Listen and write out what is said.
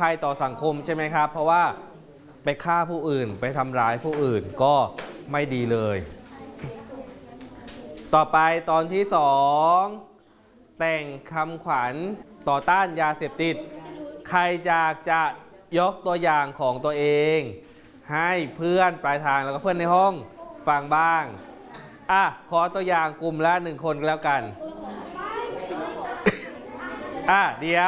ภัยต่อสังคมใช่ไหมครับเพราะว่าไปฆ่าผู้อื่นไปทำร้ายผู้อื่นก็ไม่ดีเลยต่อไปตอนที่2แต่งคำขวัญต่อต้านยาเสพติดใครอยากจะยกตัวอย่างของตัวเองให้เพื่อนปลายทางแล้วก็เพื่อนในห้องฟังบ้างขอตัวอย่างกลุ่มละ1 คนแล้วกันเดี๋ยว